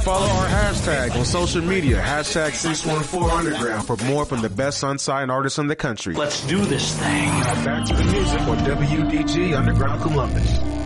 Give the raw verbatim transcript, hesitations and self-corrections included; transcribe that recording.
follow our hashtag on social media, hashtag six one four underground for more from the best unsigned artists in the country. Let's do this thing. Now back to the music on W D G Underground Columbus.